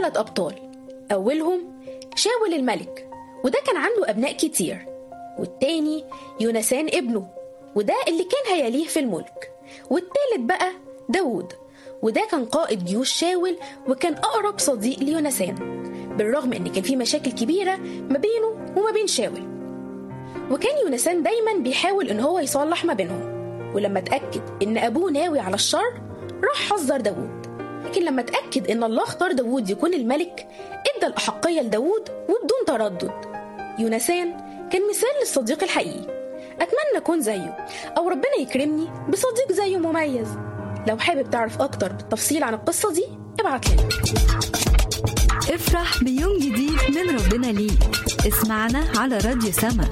3 أبطال. أولهم شاول الملك، وده كان عنده أبناء كتير. والتاني يونسان ابنه، وده اللي كان هيليه في الملك. والتالت بقى داود، وده كان قائد جيوش شاول وكان أقرب صديق ليونسان، بالرغم إن كان في مشاكل كبيرة ما بينه وما بين شاول. وكان يونسان دايما بيحاول إن هو يصلح ما بينهم، ولما اتأكد إن أبوه ناوي على الشر راح حذر داود. لكن لما اتأكد إن الله اختار داود يكون الملك ادى الأحقية لداود وبدون تردد. يونسان كان مثال للصديق الحقيقي. أتمنى أكون زيه، أو ربنا يكرمني بصديق زيه مميز. لو حابب تعرف أكتر بالتفصيل عن القصة دي ابعت لنا. افرح بيوم جديد من ربنا ليك. اسمعنا على راديو سما.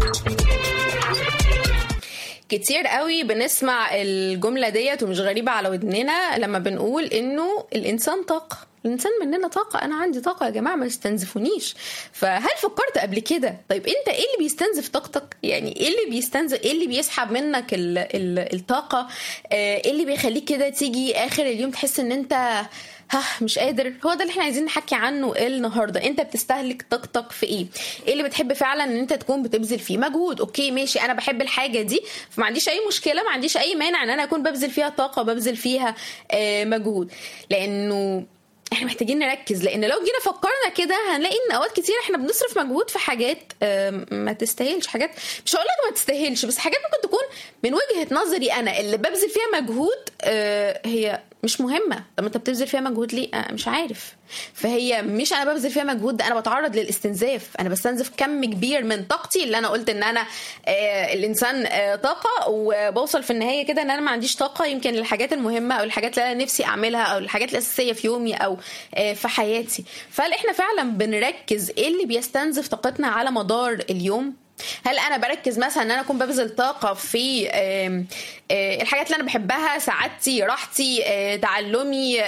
كتير قوي بنسمع الجملة ديت ومش غريبة على ودننا لما بنقول إنه الإنسان طاقة، الإنسان مننا طاقة. أنا عندي طاقة يا جماعة، ما يستنزفونيش. فهل فكرت قبل كده طيب أنت إيه اللي بيستنزف طاقتك؟ يعني إيه اللي بيستنزف، إيه اللي بيسحب منك الطاقة؟ إيه اللي بيخليك كده تيجي آخر اليوم تحس إن أنت مش قادر؟ هو ده اللي احنا عايزين نحكي عنه النهارده. انت بتستهلك طاقتك في ايه؟ ايه اللي بتحب فعلا ان انت تكون بتبذل فيه مجهود؟ اوكي ماشي، انا بحب الحاجه دي فما عنديش اي مشكله، ما عنديش اي مانع ان انا اكون ببذل فيها طاقه وببذل فيها مجهود، لانه احنا محتاجين نركز. لان لو جينا فكرنا كده هنلاقي ان اوقات كتير احنا بنصرف مجهود في حاجات ما تستاهلش. حاجات مش هقول لك ما تستاهلش، بس حاجات ممكن تكون من وجهة نظري انا اللي ببذل فيها مجهود هي مش مهمة. طب انت بتبذل فيها مجهود ليه؟ مش عارف. فهي مش انا ببذل فيها مجهود، ده انا بتعرض للاستنزاف. انا بستنزف كم كبير من طاقتي اللي انا قلت ان انا الانسان طاقة، وبوصل في النهاية كده ان انا ما عنديش طاقة يمكن للحاجات المهمة او الحاجات اللي انا نفسي اعملها او الحاجات الاساسية في يومي او في حياتي. فهل احنا فعلا بنركز ايه اللي بيستنزف طاقتنا على مدار اليوم؟ هل انا بركز مثلا ان انا اكون ببذل طاقه في الحاجات اللي انا بحبها، سعادتي، راحتي، تعلمي،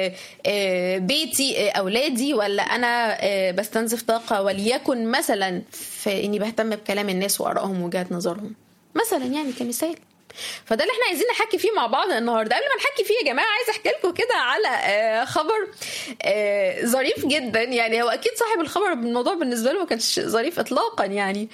بيتي، اولادي، ولا انا بستنزف طاقه وليكن مثلا في اني بهتم بكلام الناس وارائهم ووجهات نظرهم مثلا، يعني كمثال؟ فده اللي احنا عايزين نحكي فيه مع بعض النهارده. قبل ما نحكي فيه يا جماعه عايز احكي لكم كده على خبر ظريف جدا. يعني هو اكيد صاحب الخبر الموضوع بالنسبه له ما كانش ظريف اطلاقا. يعني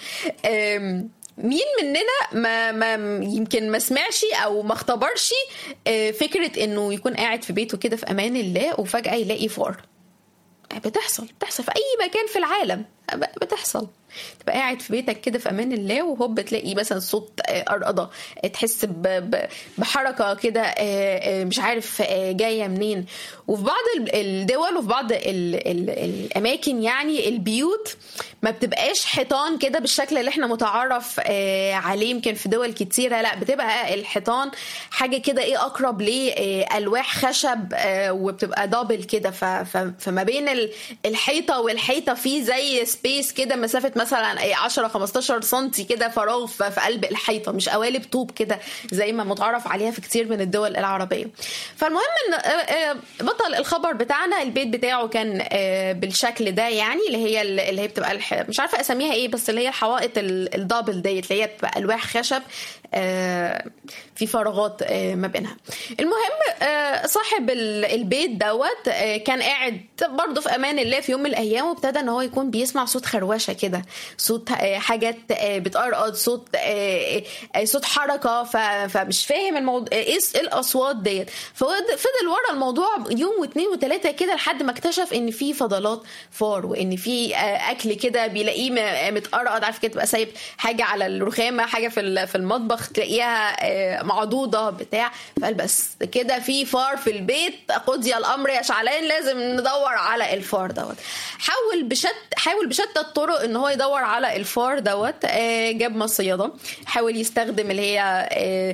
مين مننا ما يمكن ما سمعش او ما اختبرش فكره انه يكون قاعد في بيته كده في امان الله وفجاه يلاقي فار؟ بتحصل في اي مكان في العالم، بتحصل. تبقى قاعد في بيتك كده في امان الله وهوب تلاقي مثلا صوت قرقضه، تحس بحركه كده مش عارف جايه منين. وفي بعض الدول وفي بعض الاماكن يعني البيوت ما بتبقاش حيطان كده بالشكل اللي احنا متعارف عليه يمكن في دول كتيره، لا بتبقى الحيطان حاجه كده ايه اقرب لالواح خشب وبتبقى دبل كده. فما بين الحيطه والحيطه في زي سبيس كده مسافه مثلا 10-15 سنتي كده فراغ في قلب الحيطه، مش قوالب طوب كده زي ما متعرف عليها في كتير من الدول العربيه. فالمهم ان بطل الخبر بتاعنا البيت بتاعه كان بالشكل ده، يعني اللي هي بتبقى مش عارفه اسميها ايه، بس اللي هي الحوائط الدبل ديت اللي هي بتبقى الواح خشب في فراغات ما بينها. المهم صاحب البيت دوت كان قاعد برضه في امان الله في يوم من الايام، وابتدى ان هو يكون بيسمع صوت خروشه كده، صوت حاجات بتقرقض، صوت حركه. فمش فاهم الموضوع ايه الاصوات ديت. ففضل ورا الموضوع يوم واثنين وثلاثه كده لحد ما اكتشف ان في فضلات فار، وان في اكل كده بيلاقيه متقرقض، عارف كده تبقى سايب حاجه على الرخامه، حاجه في المطبخ تلاقيها معضوده بتاع. فقال بس كده في فار في البيت، قضي الامر يا شعلان، لازم ندور على الفار دوت. حاول بشتى الطرق ان هو يدور على الفار دوت. جاب مصيده، حاول يستخدم اللي هي